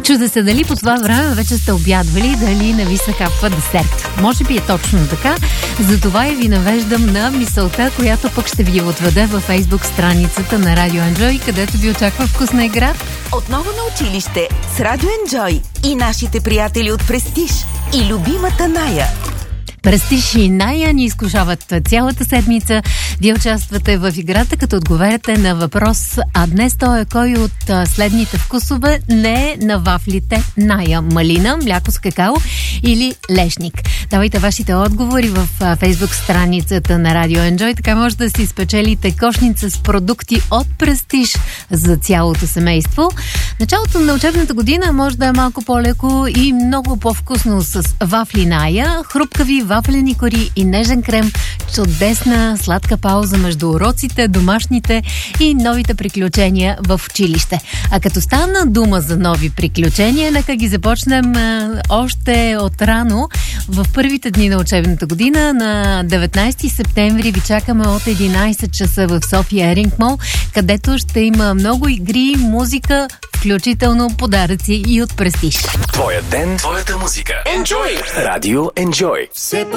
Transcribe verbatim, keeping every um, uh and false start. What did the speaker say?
Чуда се дали по това време вече сте обядвали, дали не ви се хапва десерт. Може би е точно така. Затова и ви навеждам на мисълта, която пък ще ви отведе във Фейсбук страницата на Радио Enjoy, където ви очаква вкусна игра. Отново на училище с Радио Enjoy и нашите приятели от Престиж и любимата Ная. Престиж и Ная ни изкушават цялата седмица. Вие участвате в играта, като отговаряте на въпрос, а днес той е кой от следните вкусове не е на вафлите Ная: малина, мляко с какао или лешник. Давайте вашите отговори в Фейсбук страницата на Радио Enjoy, така може да си спечелите кошница с продукти от Престиж за цялото семейство. Началото на учебната година може да е малко по-леко и много по-вкусно с вафли Ная, хрупкави вафлени кори и нежен крем. Чудесна сладка пауза между уроците, домашните и новите приключения в училище. А като стана дума за нови приключения, нека ги започнем а, още от рано. В първите дни на учебната година, на деветнайсети септември, ви чакаме от единайсет часа в София Еринг Мол, където ще има много игри, музика, включително подаръци и от Престиж. Твоя ден, твоята музика. Enjoy! Радио Enjoy.